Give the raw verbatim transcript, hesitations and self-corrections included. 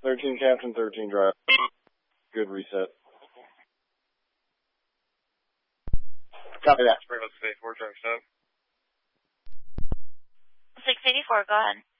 thirteen Captain, thirteen Drive. Good reset. Copy that. Springfield State four, truck stop. six eighty-four, go ahead.